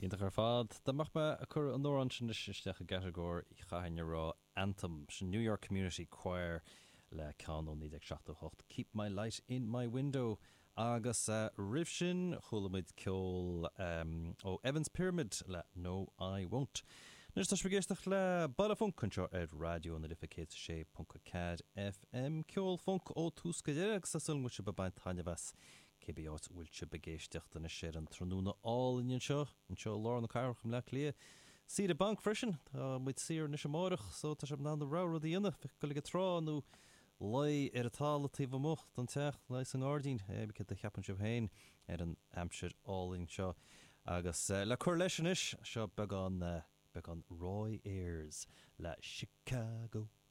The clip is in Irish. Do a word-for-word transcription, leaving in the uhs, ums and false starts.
Ínta ar fad, da mach me a chur an nóran sin isteach a gategóir I chahaine rá Anthem, sin New York Community Choir le can ó nídeg seachtacht Keep My Light in My Window agus uh, rif sin chulamid ceol um, ó Evans Pyramid le No I Won't. Nus tas begéisteach le balafunk kunseo ar radio na dificate sé punca cad F M ceol funk ó túscadeach sa sul mu se bebaint taine ves cébí áit bhfuil se begéisteach na sé an tróna all in seo an seo lá na cair chum le lia. Si a bank frisin muid sir na semárach so tá sem ná ra a dhéana go go trá nó lei ar a tálatíh mocht an teach leis an ardín ébí a cheapan sib héin ar an Hampshire all-in seo agus uh, le chuir leis is seo beagán uh, beagán Roy Ayers le Chicago